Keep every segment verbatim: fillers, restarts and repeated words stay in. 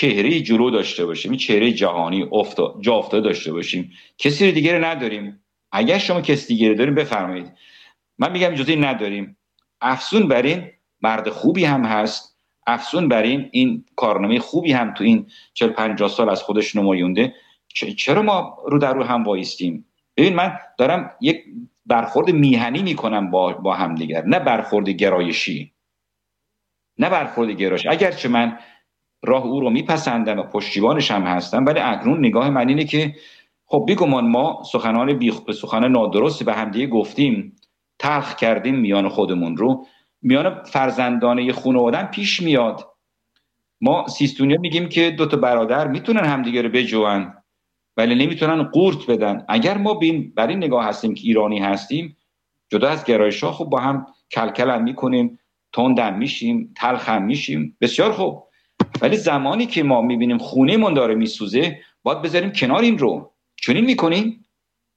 چهره جلو داشته باشیم، این چهره جهانی افتا جا افتاده داشته باشیم. کسی دیگه رو نداریم. اگر شما کسی دیگه رو داریم بفرمایید. من میگم اجازه نداریم. افزون بر این مرد خوبی هم هست، افزون بر این این کارنامه خوبی هم تو این چهل پنجاه سال از خودش نمایونده. چرا ما رو در رو هم وایستیم؟ ببین من دارم یک برخورد میهنی میکنم با با هم دیگر، نه برخورد گرایشی، نه برخورد گرایش. اگرچه من راه او رو میپسندم و پشتیبانش هم هستم، ولی اکنون نگاه من اینه که خب بیگمان ما سخنان بی به سخنان نادرستی به هم دیگه گفتیم، تلخ کردیم میان خودمون رو، میان فرزندانه خون آدم پیش میاد. ما سیستونیا میگیم که دو تا برادر میتونن همدیگه رو بجوان ولی نمیتونن قورت بدن. اگر ما بین بر این نگاه هستیم که ایرانی هستیم، جدا از گرایش‌ها خب با هم کلکل هم میکنیم، تندم میشیم، تلخ هم میشیم، بسیار خوب. ولی زمانی که ما میبینیم خونه‌مون داره میسوزه، باید بذاریم کنار این رو. چنین میکنیم؟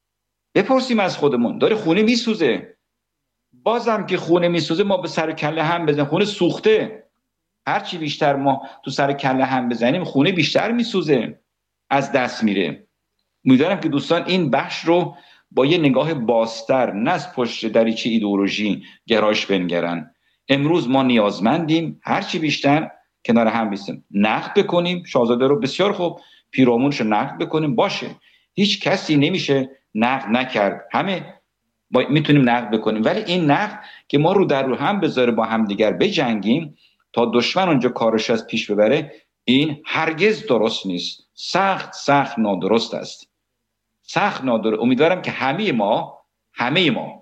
بپرسیم از خودمون، داره خونه میسوزه، بازم که خونه میسوزه ما به سر کله هم بزنیم. خونه سوخته، هرچی بیشتر ما تو سر کله هم بزنیم خونه بیشتر میسوزه، از دست میره. امیدوارم که دوستان این بخش رو با یه نگاه بازتر، نه از پشت دریچه ایدئولوژی گرایش بنگرن. امروز ما نیازمندیم هرچی بیشتر کنار هم بیستیم، نقد بکنیم شاهزاده رو، بسیار خوب، پیرامونش رو نقد بکنیم، باشه، هیچ کسی نمیشه نقد نکرد، همه میتونیم نقد بکنیم، ولی این نقد که ما رو در رو هم بذاره با هم دیگر بجنگیم تا دشمن اونجا کارش از پیش ببره، این هرگز درست نیست. سخت سخت نادرست است، سخت نادرست. امیدوارم که همه ما همه ما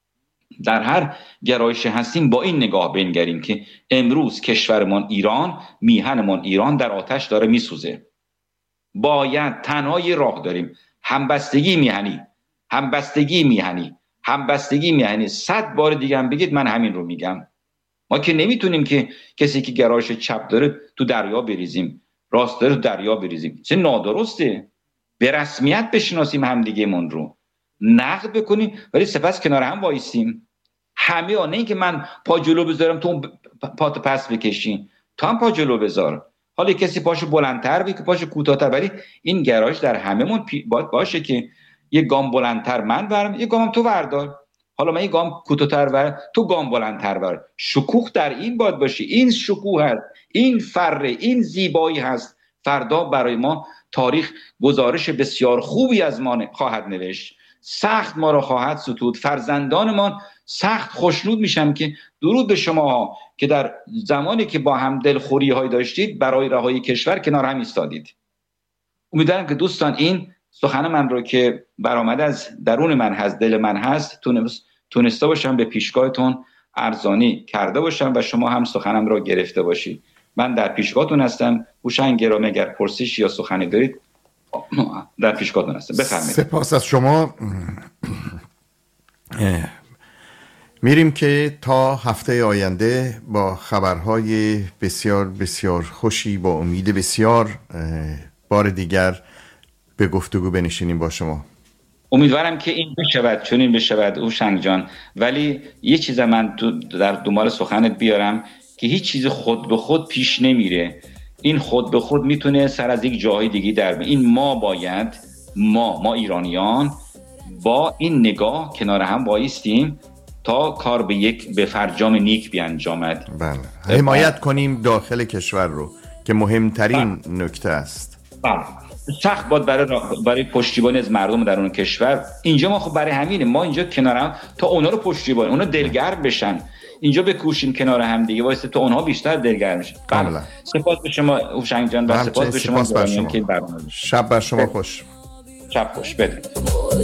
در هر گرایش هستیم با این نگاه بنگریم که امروز کشورمان ایران، میهنمان ایران در آتش داره میسوزه. باید تنها یه راه داریم، همبستگی میهنی، همبستگی میهنی، همبستگی میهنی. صد بار دیگه هم بگید من همین رو میگم. ما که نمیتونیم که کسی که گرایش چپ داره تو دریا بریزیم، راست داره تو دریا بریزیم. چه نادرسته. به رسمیت بشناسیم همدیگه من رو، نقد بکنیم، ولی سپس کنار هم وایسیم. همه ها، نه اینکه من پا جلو بذارم تو پاتو پس بکشین، تو هم پا جلو بذار. حالا کسی پاشو بلندتر بگه، پاشو کوتاه‌تر، ولی این گرایش در هممون باید باشه که یه گام بلندتر من برم، یه گام تو بردار. حالا من یه گام کوتاه‌تر بر، تو گام بلندتر بر. شکوه در این باید باشه. این شکوه هست، این فره، این زیبایی هست. فردا برای ما تاریخ گزارش بسیار خوبی از ما خواهد نوشت، سخت ما را خواهد ستود. فرزندانمان سخت خوشنود میشم که درود به شما که در زمانی که با هم دلخوری های داشتید برای رهایی کشور کنار هم ایستادید. امیدوارم که دوستان این سخن من رو که برآمده از درون من هست، دل من هست، تونسته باشم به پیشگاهتون ارزانی کرده باشم و شما هم سخنم رو گرفته باشید. من در پیشگاهتون هستم. هوشنگ گرامی اگر پرسش یا سخنی دارید در پیشگاهتون هستم، بفرمایید. سپاس از شما. میریم که تا هفته آینده با خبرهای بسیار بسیار خوشی، با امید بسیار، بار دیگر به گفتگو بنشینیم با شما. امیدوارم که این بشود، چون این بشود هوشنگ جان. ولی یه چیز من در دنبال سخنت بیارم که هیچ چیز خود به خود پیش نمیره. این خود به خود میتونه سر از یک جای دیگه در بره. این ما باید ما ما ایرانیان با این نگاه کنار هم وایستیم تا کار به یک به فرجام نیک بیانجامد. بله، حمایت کنیم داخل کشور رو که مهمترین بله. نکته است. بله. سخت بود برای برای پشتیبانی از مردم در اون کشور. اینجا ما خب برای همینه، ما اینجا کنار هم تا اونا رو پشتیبانی، اونا دلگرم بشن، اینجا بکوشیم کنار هم دیگه واسه تا اونها بیشتر دلگرم بشن. بله. سپاس به شما هوشنگ جان و سپاس به شما که برنامه. شب بر شما خوش. شب خوش. بده.